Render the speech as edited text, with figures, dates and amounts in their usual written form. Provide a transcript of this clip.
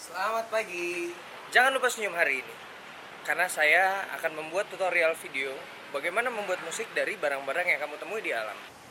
Selamat pagi. Jangan lupa senyum hari ini, karena saya akan membuat tutorial video bagaimana membuat musik dari barang-barang yang kamu temui di alam.